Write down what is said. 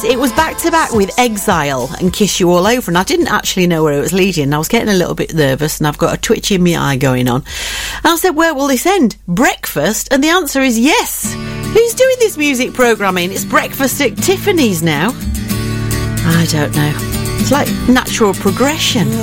It was back to back with Exile and Kiss You All Over, and I didn't actually know where it was leading. I was getting a little bit nervous and I've got a twitch in my eye going on. And I said, where will this end? Breakfast? And the answer is yes. Who's doing this music programming? It's Breakfast at Tiffany's now. I don't know. It's like natural progression.